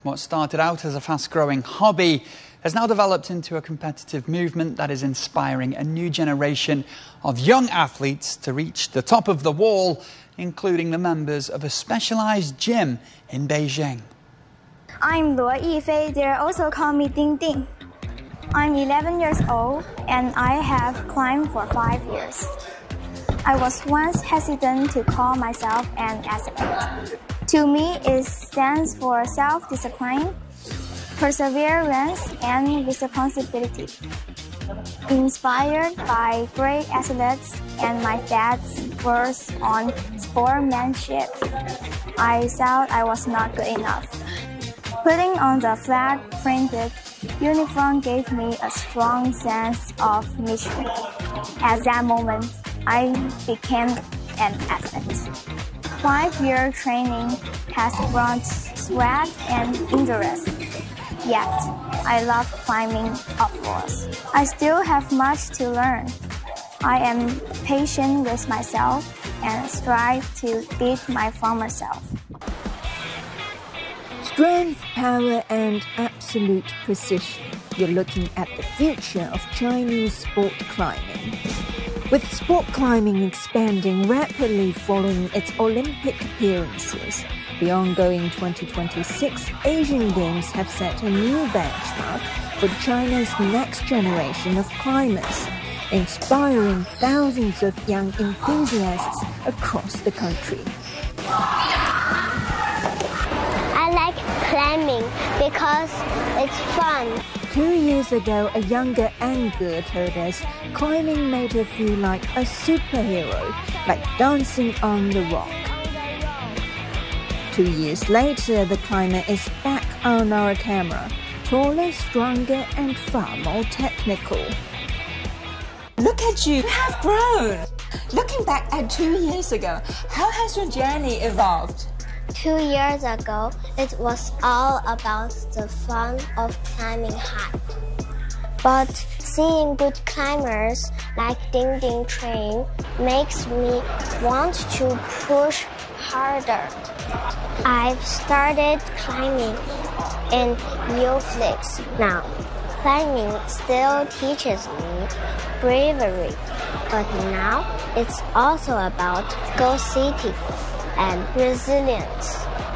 What started out as a fast-growing hobby has now developed into a competitive movement that is inspiring a new generation of young athletes to reach the top of the wall, including the members of a specialized gym in Beijing. I'm Luo Yifei. They also call me Ding Ding. I'm 11 years old and I have climbed for 5 years. I was once hesitant to call myself an athlete. To me, it stands for self-discipline, perseverance, and responsibility. Inspired by great athletes and my dad's words on sportsmanship, I thought I was not good enough. Putting on the flag-printed uniform gave me a strong sense of mission. At that moment, I became an athlete. 5-year training has brought sweat and endurance, yet I love climbing upwards. I still have much to learn. I am patient with myself and strive to beat my former self. Strength, power, and absolute precision. You're looking at the future of Chinese sport climbing. With sport climbing expanding rapidly following its Olympic appearances, the ongoing 2026 Asian Games have set a new benchmark for China's next generation of climbers, inspiring thousands of young enthusiasts across the country. I like climbing because it's fun. 2 years ago, a younger Ange told us climbing made her feel like a superhero, like dancing on the rock. 2 years later, the climber is back on our camera, taller, stronger, and far more technical. Look at you, you have grown! Looking back at 2 years ago, how has your journey evolved? 2 years ago, it was all about the fun of climbing high. But seeing good climbers like Ding Ding train makes me want to push harder. I've started climbing in YouFlix now. Climbing still teaches me bravery, but now it's also about goal setting and resilience.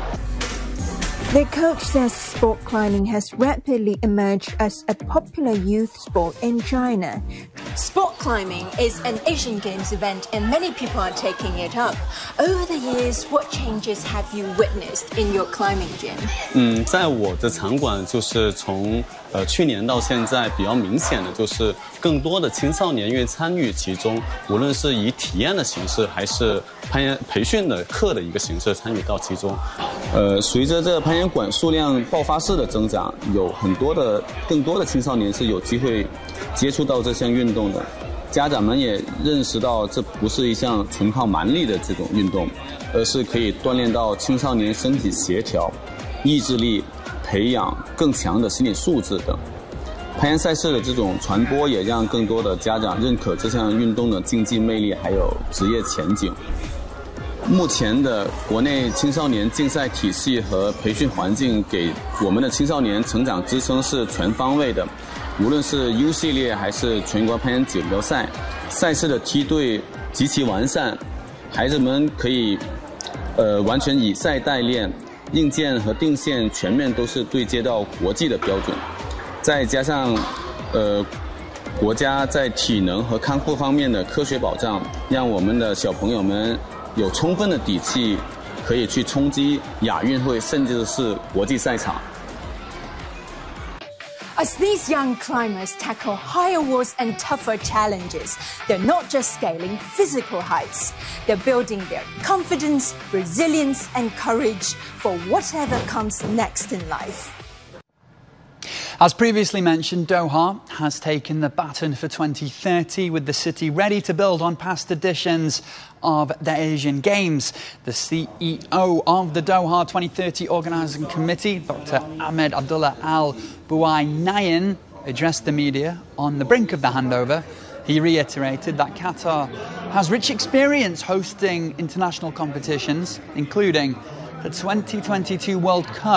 The coach says sport climbing has rapidly emerged as a popular youth sport in China. Sport climbing is an Asian Games event and many people are taking it up. Over the years, what changes have you witnessed in your climbing gym? 在我的场馆就是从去年到现在比较明显的就是更多的青少年愿意参与其中，无论是以体验的形式还是攀岩培训的课的一个形式参与到其中。随着这个攀岩馆数量爆发式的增长，有更多的青少年是有机会接触到这项运动的。家长们也认识到这不是一项纯靠蛮力的这种运动，而是可以锻炼到青少年身体协调、意志力，培养更强的心理素质等。攀岩赛事的这种传播也让更多的家长认可这项运动的竞技魅力还有职业前景。目前的国内青少年竞赛体系和培训环境给我们的青少年成长支撑是全方位的，无论是 U 系列还是全国攀岩锦标赛，赛事的梯队极其完善，孩子们可以完全以赛代练，硬件和定线全面都是对接到国际的标准，再加上国家在体能和康复方面的科学保障，让我们的小朋友们有充分的底气可以去冲击亚运会甚至是国际赛场。 As these young climbers tackle higher walls and tougher challenges, they're not just scaling physical heights. They're building their confidence, resilience, and courage for whatever comes next in life. As previously mentioned, Doha has taken the baton for 2030 with the city ready to build on past editions of the Asian Games. The CEO of the Doha 2030 Organising Committee, Dr. Ahmed Abdullah Al Buainayan, addressed the media on the brink of the handover. He reiterated that Qatar has rich experience hosting international competitions, including the 2022 World Cup.